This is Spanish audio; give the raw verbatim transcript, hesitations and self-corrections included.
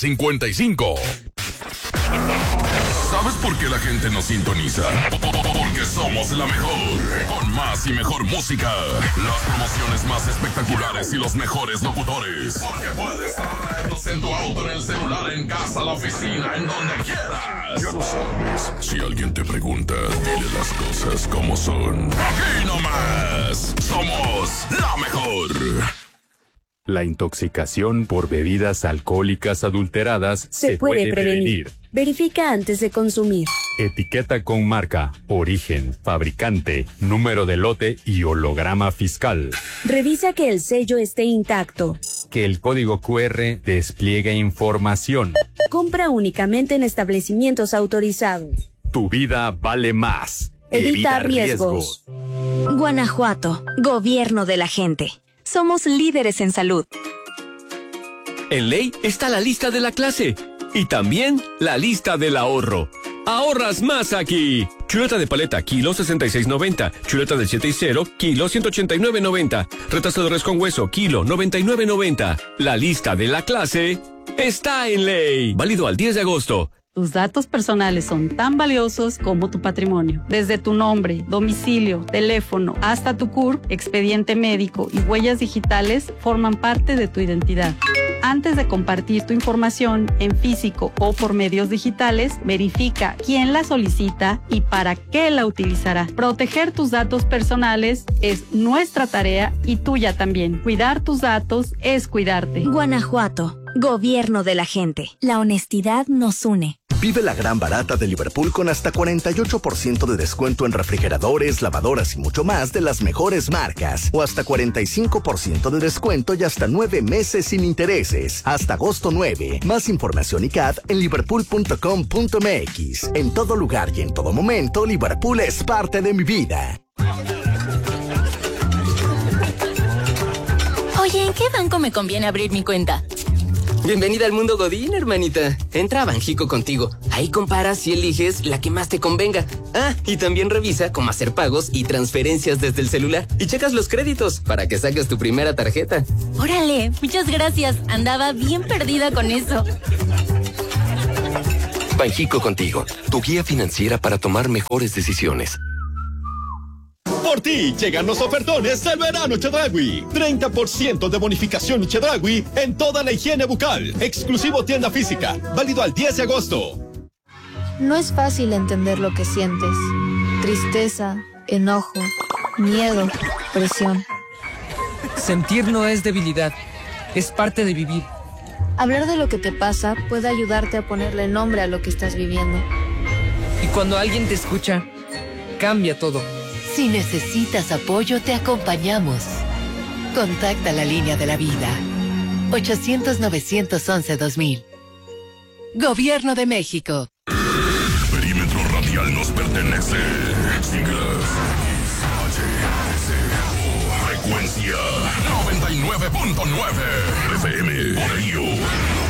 cincuenta y cinco. ¿Sabes por qué la gente nos sintoniza? Porque somos la mejor, con más y mejor música, las promociones más espectaculares y los mejores locutores. Porque puedes traernos en tu auto, en el celular, en casa, la oficina, en donde quieras. Ya lo sabes, si alguien te pregunta, dile las cosas como son. Aquí nomás, somos la mejor. La intoxicación por bebidas alcohólicas adulteradas se, se puede, puede prevenir. prevenir. Verifica antes de consumir. Etiqueta con marca, origen, fabricante, número de lote y holograma fiscal. Revisa que el sello esté intacto. Que el código cu erre despliegue información. Compra únicamente en establecimientos autorizados. Tu vida vale más. Evita, Evita riesgos. riesgos. Guanajuato, gobierno de la gente. Somos líderes en salud. En ley está la lista de la clase y también la lista del ahorro. ¡Ahorras más aquí! Chuleta de paleta, kilo sesenta y seis noventa. Chuleta del siete y cero, kilo ciento ochenta y nueve noventa. Retazo de res con hueso, kilo noventa y nueve noventa. La lista de la clase está en ley. Válido al diez de agosto. Tus datos personales son tan valiosos como tu patrimonio. Desde tu nombre, domicilio, teléfono, hasta tu C U R, expediente médico y huellas digitales forman parte de tu identidad. Antes de compartir tu información en físico o por medios digitales, verifica quién la solicita y para qué la utilizará. Proteger tus datos personales es nuestra tarea y tuya también. Cuidar tus datos es cuidarte. Guanajuato, gobierno de la gente. La honestidad nos une. Vive la gran barata de Liverpool con hasta cuarenta y ocho por ciento de descuento en refrigeradores, lavadoras y mucho más de las mejores marcas. O hasta cuarenta y cinco por ciento de descuento y hasta nueve meses sin intereses. Hasta agosto nueve. Más información y C A D en liverpool punto com punto m x. En todo lugar y en todo momento, Liverpool es parte de mi vida. Oye, ¿en qué banco me conviene abrir mi cuenta? Bienvenida al mundo Godín, hermanita. Entra a Banjico contigo. Ahí comparas y eliges la que más te convenga. Ah, y también revisa cómo hacer pagos y transferencias desde el celular. Y checas los créditos para que saques tu primera tarjeta. Órale, muchas gracias. Andaba bien perdida con eso. Banjico contigo, tu guía financiera para tomar mejores decisiones. Por ti llegan los ofertones del verano Chedraui. treinta por ciento de bonificación Chedraui en toda la higiene bucal. Exclusivo tienda física. Válido al diez de agosto. No es fácil entender lo que sientes. Tristeza, enojo, miedo, presión. Sentir no es debilidad. Es parte de vivir. Hablar de lo que te pasa puede ayudarte a ponerle nombre a lo que estás viviendo. Y cuando alguien te escucha, cambia todo. Si necesitas apoyo, te acompañamos. Contacta la línea de la vida. ochocientos, novecientos once, dos mil. Gobierno de México. Perímetro radial nos pertenece. Siglas X, H, S, O. Frecuencia noventa y nueve punto nueve F M. Por ello